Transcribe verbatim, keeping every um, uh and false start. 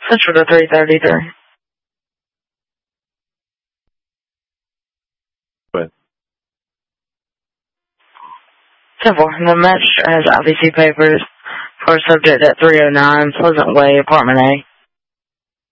Central to three thirty-three. What? Simple. The magistrate has I V C papers for a subject at three oh nine Pleasant Way, Apartment A.